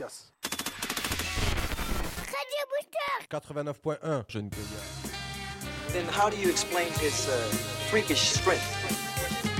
Yes. Radio Booster. 89.1, jeune Gueule. Then how do you explain his freakish strength?